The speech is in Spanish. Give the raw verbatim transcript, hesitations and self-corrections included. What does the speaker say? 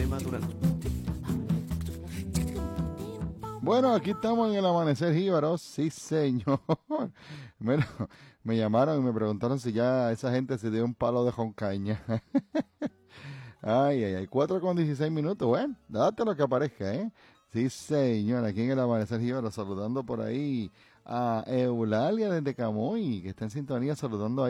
natural. Bueno, aquí estamos en el Amanecer Jíbaro, sí señor. Bueno, me llamaron y me preguntaron si ya esa gente se dio un palo de joncaña. Ay, ay, ay, cuatro con dieciséis minutos, bueno, date lo que aparezca, ¿eh? Sí señor, aquí en el Amanecer Jíbaro, saludando por ahí a Eulalia desde Camoy, que está en sintonía, saludando ahí.